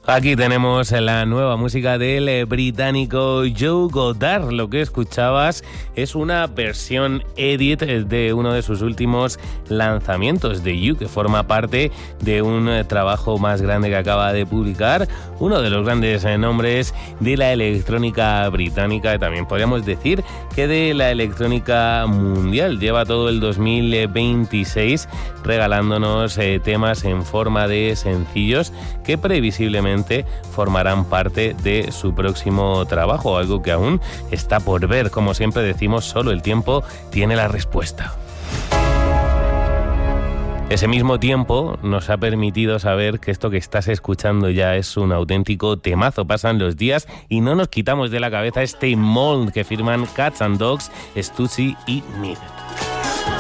Aquí tenemos la nueva música del británico Joe Goddard. Lo que escuchabas es una versión edit de uno de sus últimos lanzamientos, de You, que forma parte de un trabajo más grande que acaba de publicar uno de los grandes nombres de la electrónica británica, y también podríamos decir que de la electrónica mundial. Lleva todo el 2026 regalándonos temas en forma de sencillos que previsiblemente formarán parte de su próximo trabajo, algo que aún está por ver. Como siempre decimos, solo el tiempo tiene la respuesta. Ese mismo tiempo nos ha permitido saber que esto que estás escuchando ya es un auténtico temazo. Pasan los días y no nos quitamos de la cabeza este mold que firman Cats and Dogs, Stussy y Mid.